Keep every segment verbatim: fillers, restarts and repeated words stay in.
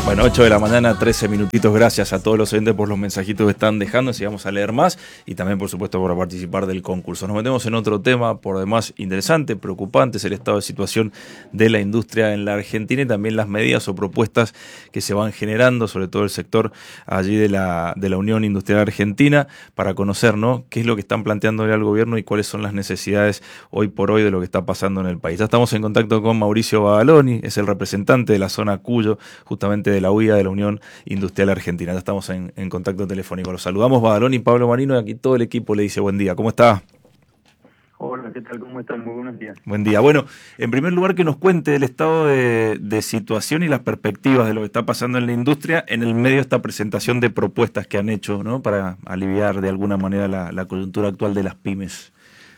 Bueno, ocho de la mañana, trece minutitos. Gracias a todos los oyentes por los mensajitos que están dejando. Si vamos a leer más y también, por supuesto, por participar del concurso. Nos metemos en otro tema, por demás interesante, preocupante, es el estado de situación de la industria en la Argentina y también las medidas o propuestas que se van generando, sobre todo el sector allí de la, de la Unión Industrial Argentina, para conocer, ¿no?, qué es lo que están planteándole al gobierno y cuáles son las necesidades hoy por hoy de lo que está pasando en el país. Ya estamos en contacto con Mauricio Badaloni, es el representante de la zona Cuyo, justamente de la U I A, de la Unión Industrial Argentina. Ya estamos en, en contacto telefónico. Los saludamos, Badaloni, Pablo Marino, y aquí todo el equipo le dice buen día. ¿Cómo está? Hola, ¿qué tal? ¿Cómo están? Muy buenos días. Buen día. Bueno, en primer lugar que nos cuente el estado de, de situación y las perspectivas de lo que está pasando en la industria en el medio de esta presentación de propuestas que han hecho, ¿no?, para aliviar de alguna manera la, la coyuntura actual de las pymes.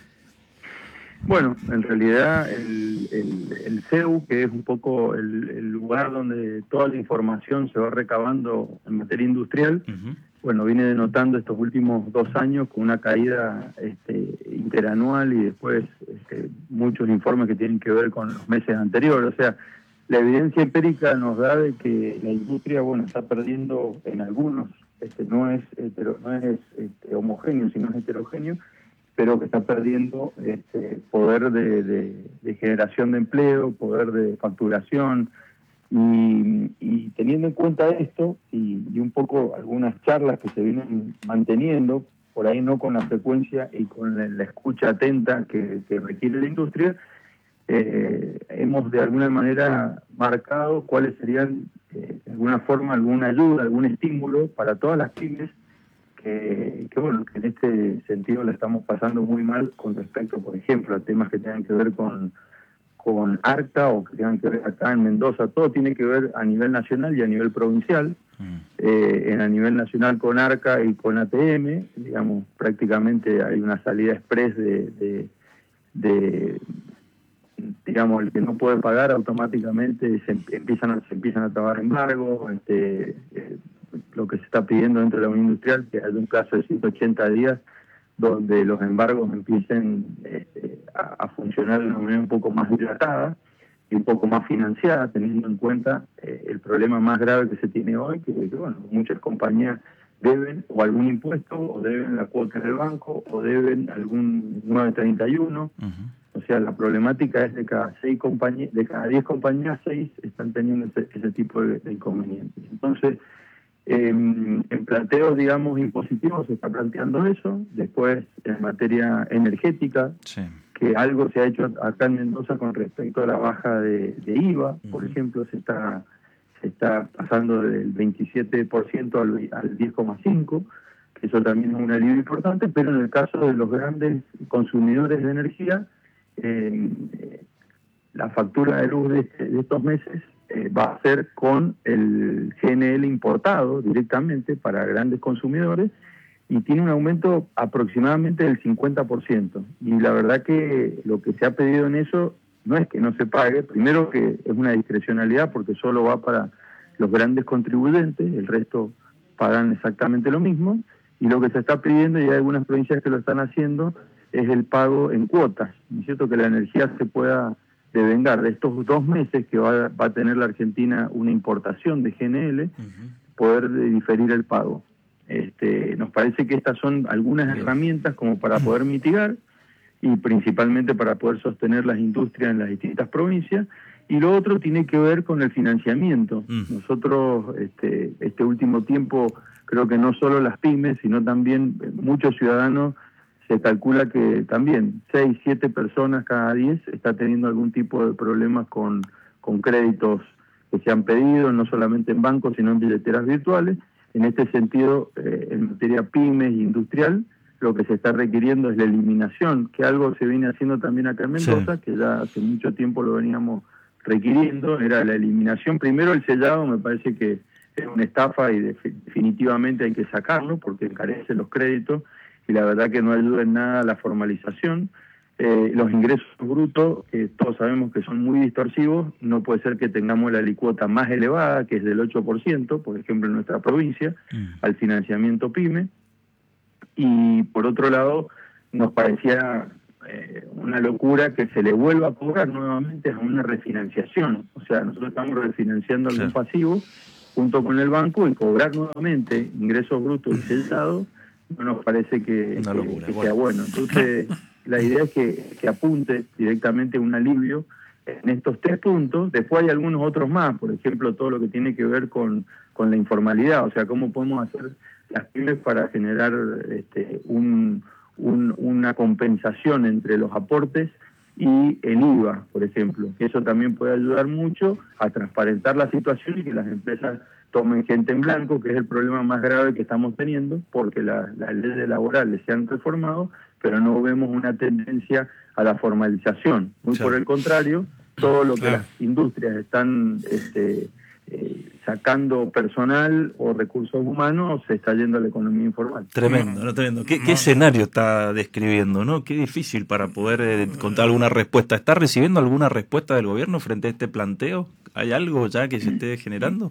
Bueno, en realidad el, el, el C E U, que es un poco el, el lugar donde toda la información se va recabando en materia industrial, uh-huh. bueno, viene denotando estos últimos dos años con una caída este, interanual y después este, muchos informes que tienen que ver con los meses anteriores. O sea, la evidencia empírica nos da de que la industria, bueno, está perdiendo en algunos, este, no es, hetero, no es este, homogéneo, sino es heterogéneo, pero que está perdiendo este, poder de, de, de generación de empleo, poder de facturación, y, y teniendo en cuenta esto, y, y un poco algunas charlas que se vienen manteniendo, por ahí no con la frecuencia y con la, la escucha atenta que, que requiere la industria, eh, hemos de alguna manera marcado cuáles serían, eh, de alguna forma, alguna ayuda, algún estímulo para todas las pymes, Que, que bueno, que en este sentido la estamos pasando muy mal con respecto, por ejemplo, a temas que tengan que ver con, con ARCA o que tengan que ver acá en Mendoza. Todo tiene que ver a nivel nacional y a nivel provincial. Mm. Eh, en a nivel nacional con ARCA y con A T M, digamos, prácticamente hay una salida express de, de, de digamos, el que no puede pagar automáticamente se empiezan a, se empiezan a trabar embargos, este, eh, lo que se está pidiendo dentro de la Unión Industrial, que hay un plazo de ciento ochenta días donde los embargos empiecen este, a, a funcionar de una manera un poco más dilatada y un poco más financiada, teniendo en cuenta eh, el problema más grave que se tiene hoy, que, que bueno, muchas compañías deben o algún impuesto, o deben la cuota del banco, o deben algún nueve treinta y uno. Uh-huh. O sea, la problemática es de cada seis compañías, de cada diez compañías, seis están teniendo ese, ese tipo de, de inconvenientes. Entonces, Eh, en planteos, digamos, impositivos se está planteando eso. Después, en materia energética, sí. que algo se ha hecho acá en Mendoza con respecto a la baja de, de I V A, uh-huh. por ejemplo, se está se está pasando del veintisiete por ciento al, al diez coma cinco por ciento, que eso también es un alivio importante, pero en el caso de los grandes consumidores de energía, eh, la factura de luz de, de estos meses Eh, va a ser con el G N L importado directamente para grandes consumidores y tiene un aumento aproximadamente del cincuenta por ciento. Y la verdad que lo que se ha pedido en eso no es que no se pague, primero que es una discrecionalidad porque solo va para los grandes contribuyentes, el resto pagan exactamente lo mismo, y lo que se está pidiendo, y hay algunas provincias que lo están haciendo, es el pago en cuotas, ¿no es cierto?, que la energía se pueda de vengar de estos dos meses que va, va a tener la Argentina una importación de G N L, uh-huh. poder de diferir el pago. Este, nos parece que estas son algunas Bien. herramientas como para poder mitigar y principalmente para poder sostener las industrias en las distintas provincias. Y lo otro tiene que ver con el financiamiento. Uh-huh. Nosotros, este, este último tiempo, creo que no solo las pymes, sino también muchos ciudadanos, se calcula que también seis, siete personas cada diez está teniendo algún tipo de problemas con, con créditos que se han pedido, no solamente en bancos, sino en billeteras virtuales. En este sentido, eh, en materia pymes e industrial, lo que se está requiriendo es la eliminación, que algo se viene haciendo también acá en Mendoza, sí. que ya hace mucho tiempo lo veníamos requiriendo, era la eliminación. Primero el sellado, me parece que es una estafa y definitivamente hay que sacarlo porque encarece los créditos, y la verdad que no ayuda en nada a la formalización. Eh, los ingresos brutos, que todos sabemos que son muy distorsivos, no puede ser que tengamos la alicuota más elevada, que es del ocho por ciento, por ejemplo en nuestra provincia, mm. al financiamiento PYME, y por otro lado nos parecía eh, una locura que se le vuelva a cobrar nuevamente a una refinanciación. O sea, nosotros estamos refinanciando algún sí. pasivo, junto con el banco y cobrar nuevamente ingresos brutos y sellado, no nos parece que, Una locura, que, que bueno. sea bueno. Entonces, la idea es que, que apunte directamente a un alivio en estos tres puntos. Después hay algunos otros más, por ejemplo, todo lo que tiene que ver con, con la informalidad, o sea, cómo podemos hacer las pymes para generar este, un, un, una compensación entre los aportes y el I V A, por ejemplo. Eso también puede ayudar mucho a transparentar la situación y que las empresas tomen gente en blanco, que es el problema más grave que estamos teniendo, porque la, las leyes laborales se han reformado, pero no vemos una tendencia a la formalización. Muy sí. por el contrario, todo lo que claro. las industrias están este, eh, sacando personal o recursos humanos se está yendo a la economía informal. Tremendo, ¿no? Tremendo. ¿Qué, No. qué escenario está describiendo, no? Qué difícil para poder eh, encontrar alguna respuesta. ¿Está recibiendo alguna respuesta del gobierno frente a este planteo? ¿Hay algo ya que se esté generando?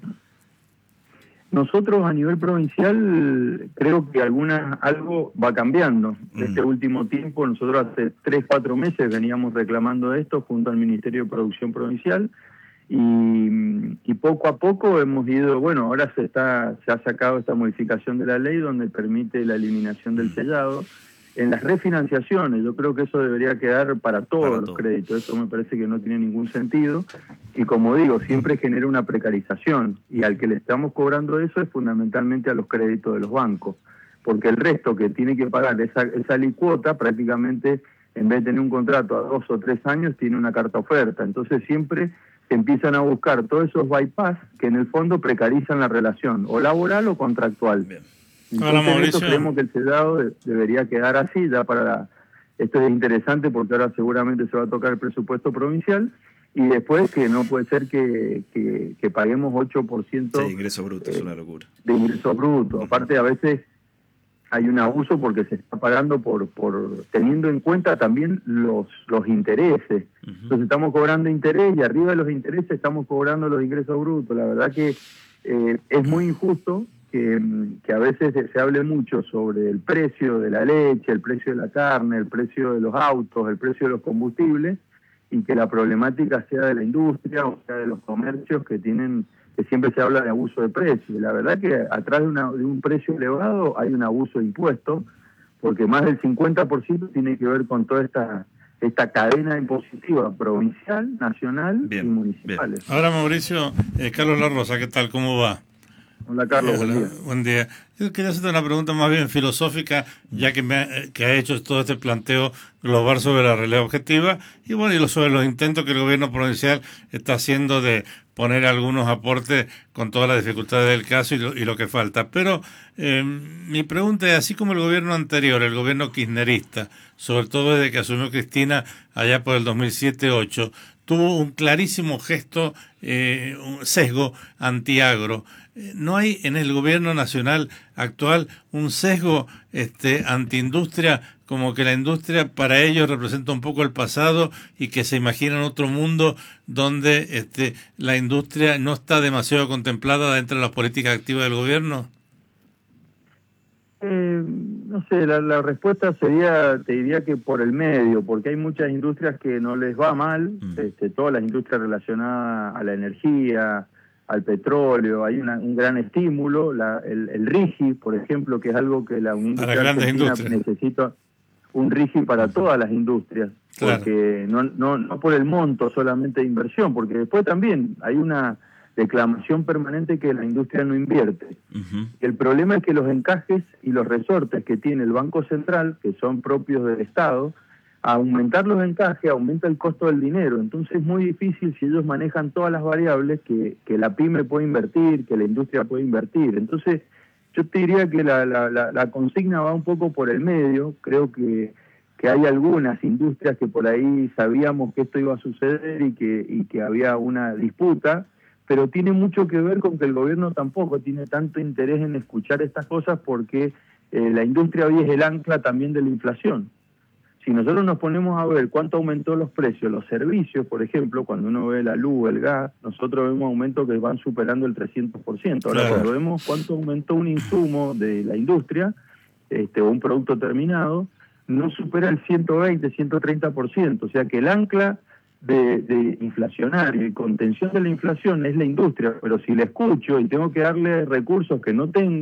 Nosotros a nivel provincial creo que alguna, algo va cambiando. En este Mm. último tiempo, nosotros hace tres, cuatro meses veníamos reclamando esto junto al Ministerio de Producción Provincial y, y poco a poco hemos ido, bueno, ahora se está se ha sacado esta modificación de la ley donde permite la eliminación del sellado. En las refinanciaciones, yo creo que eso debería quedar para todos Para los todo. créditos, eso me parece que no tiene ningún sentido, y como digo, siempre genera una precarización, y al que le estamos cobrando eso es fundamentalmente a los créditos de los bancos, porque el resto que tiene que pagar esa, esa alicuota, prácticamente, en vez de tener un contrato a dos o tres años, tiene una carta oferta, entonces siempre se empiezan a buscar todos esos bypass que en el fondo precarizan la relación, o laboral o contractual. Bien. Entonces, Ahora, en esto Mauricio. creemos que el sellado de- debería quedar así, ya para la, esto es interesante porque ahora seguramente se va a tocar el presupuesto provincial, y después que no puede ser que, que, que paguemos ocho por ciento Sí, ingreso bruto, es una locura. de ingresos brutos. Aparte, a veces hay un abuso porque se está pagando por, por teniendo en cuenta también los, los intereses. Ujú. Entonces estamos cobrando interés y arriba de los intereses estamos cobrando los ingresos brutos. La verdad que eh, es muy injusto que, que a veces se, se hable mucho sobre el precio de la leche, el precio de la carne, el precio de los autos, el precio de los combustibles, y que la problemática sea de la industria o sea de los comercios que tienen, que siempre se habla de abuso de precio. La verdad que atrás de, una, de un precio elevado hay un abuso de impuestos, porque más del cincuenta por ciento tiene que ver con toda esta esta cadena impositiva provincial, nacional Bien, y municipales. Ahora, Mauricio, eh, Carlos La Rosa, ¿qué tal? ¿Cómo va? Hola Carlos, Eh, buen hola, día. buen día. Yo quería hacerte una pregunta más bien filosófica, ya que, me, ha- que ha hecho todo este planteo global sobre la realidad objetiva y bueno, y lo, sobre los intentos que el gobierno provincial está haciendo de poner algunos aportes con todas las dificultades del caso y lo, y lo que falta. Pero eh, mi pregunta es, así como el gobierno anterior, el gobierno kirchnerista, sobre todo desde que asumió Cristina allá por el dos mil siete ocho, tuvo un clarísimo gesto, eh, un sesgo antiagro. ¿No hay en el gobierno nacional actual un sesgo este, antiindustria, como que la industria para ellos representa un poco el pasado y que se imaginan otro mundo donde este, la industria no está demasiado contemplada dentro de las políticas activas del gobierno? Eh, no sé, la, la respuesta sería, te diría que por el medio, porque hay muchas industrias que no les va mal, Mm. este, todas las industrias relacionadas a la energía, al petróleo, hay una, un gran estímulo, la, el, el RIGI, por ejemplo, que es algo que la Unión Para Industrial grandes Argentina industrias. necesita, un RIGI para todas las industrias, Claro. porque no, no, no por el monto solamente de inversión, porque después también hay una declamación permanente que la industria no invierte. Ujú. El problema es que los encajes y los resortes que tiene el Banco Central, que son propios del Estado, a aumentar los encajes aumenta el costo del dinero. Entonces es muy difícil si ellos manejan todas las variables que, que la pyme puede invertir, que la industria puede invertir. Entonces yo te diría que la, la, la, la consigna va un poco por el medio. Creo que, que hay algunas industrias que por ahí sabíamos que esto iba a suceder y que, y que había una disputa, pero tiene mucho que ver con que el gobierno tampoco tiene tanto interés en escuchar estas cosas porque eh, la industria hoy es el ancla también de la inflación. Si nosotros nos ponemos a ver cuánto aumentó los precios, los servicios, por ejemplo, cuando uno ve la luz, el gas, nosotros vemos aumentos que van superando el trescientos por ciento. Ahora, Claro. cuando vemos cuánto aumentó un insumo de la industria, este, o un producto terminado, no supera el ciento veinte, ciento treinta por ciento. O sea que el ancla de, de inflacionario y contención de la inflación es la industria, pero si la escucho y tengo que darle recursos que no tengo,